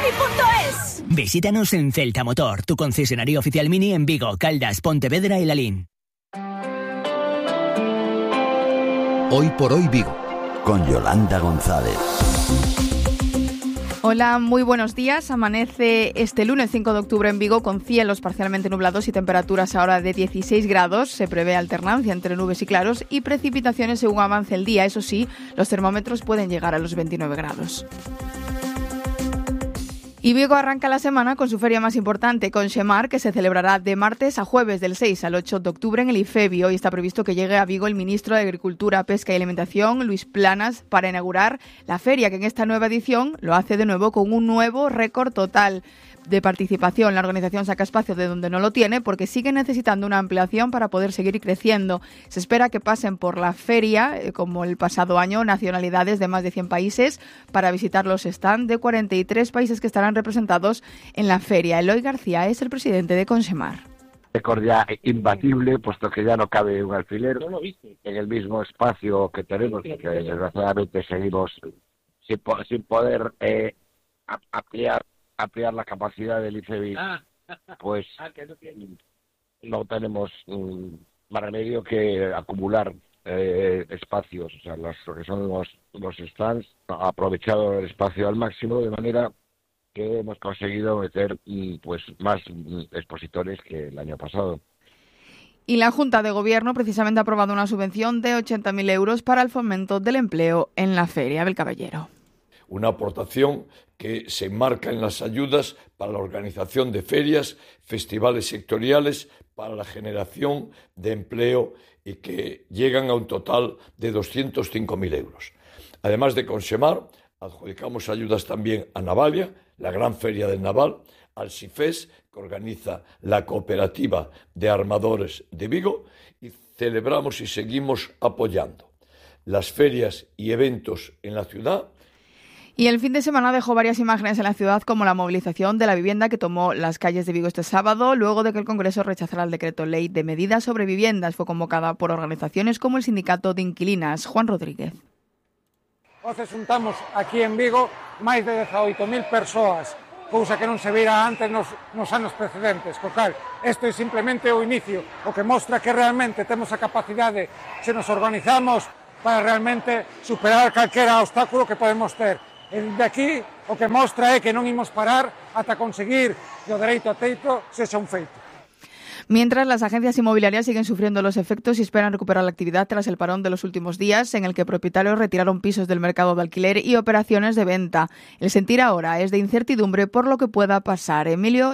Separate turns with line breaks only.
Mini.es.
Visítanos en Celta Motor, tu concesionario oficial Mini en Vigo, Caldas, Pontevedra y Lalín.
Hoy por hoy Vigo, con Yolanda González.
Hola, muy buenos días. Amanece este lunes 5 de octubre en Vigo con cielos parcialmente nublados y temperaturas ahora de 16 grados. Se prevé alternancia entre nubes y claros y precipitaciones según avance el día. Eso sí, los termómetros pueden llegar a los 29 grados. Y Vigo arranca la semana con su feria más importante, Conxemar, que se celebrará de martes a jueves del 6 al 8 de octubre en el IFEBI. Hoy está previsto que llegue a Vigo el ministro de Agricultura, Pesca y Alimentación, Luis Planas, para inaugurar la feria, que en esta nueva edición lo hace de nuevo con un nuevo récord total de participación. La organización saca espacio de donde no lo tiene porque sigue necesitando una ampliación para poder seguir creciendo. Se espera que pasen por la feria, como el pasado año, nacionalidades de más de 100 países para visitar los stands de 43 países que estarán representados en la feria. Eloy García es el presidente de Conxemar.
Récord ya imbatible, puesto que ya no cabe un alfiler en el mismo espacio que tenemos, porque desgraciadamente seguimos sin poder ampliar la capacidad del IFEBI, pues no tenemos más remedio que acumular espacios, o sea, lo que son los stands, aprovechado el espacio al máximo, de manera que hemos conseguido meter pues más expositores que el año pasado.
Y la Junta de Gobierno precisamente ha aprobado una subvención de 80.000 euros para el fomento del empleo en la Feria del Caballero.
Una aportación que se enmarca en las ayudas para la organización de ferias, festivales sectoriales, para la generación de empleo y que llegan a un total de 205.000 euros. Además de Conxemar, adjudicamos ayudas también a Navalia, la gran feria del naval, al CIFES, que organiza la cooperativa de armadores de Vigo, y celebramos y seguimos apoyando las ferias y eventos en la ciudad.
Y el fin de semana dejó varias imágenes en la ciudad, como la movilización de la vivienda que tomó las calles de Vigo este sábado, luego de que el Congreso rechazara el decreto ley de medidas sobre viviendas. Fue convocada por organizaciones como el Sindicato de Inquilinas. Juan Rodríguez.
Hoxe juntamos aquí en Vigo máis de 18.000 persoas, cousa que non se vira antes nos anos precedentes. Co cal, isto é simplemente o inicio, o que mostra que realmente temos a capacidade, se nos organizamos, para realmente superar calquera obstáculo que podemos ter. De aquí o que mostra é que non imos parar ata conseguir que o dereito a teito sexa un feito.
Mientras, las agencias inmobiliarias siguen sufriendo los efectos y esperan recuperar la actividad tras el parón de los últimos días, en el que propietarios retiraron pisos del mercado de alquiler y operaciones de venta. El sentir ahora es de incertidumbre por lo que pueda pasar. Emilio